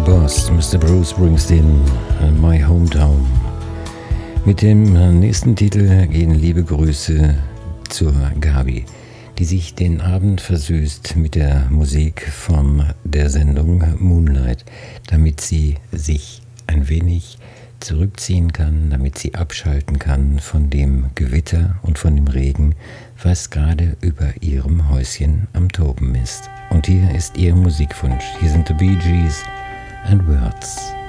Boss, Mr. Bruce Springsteen, My Hometown. Mit dem nächsten Titel gehen liebe Grüße zur Gabi, die sich den Abend versüßt mit der Musik von der Sendung Moonlight, damit sie sich ein wenig zurückziehen kann, damit sie abschalten kann von dem Gewitter und von dem Regen, was gerade über ihrem Häuschen am Toben ist. Und hier ist ihr Musikwunsch. Hier sind The Bee Gees and Words.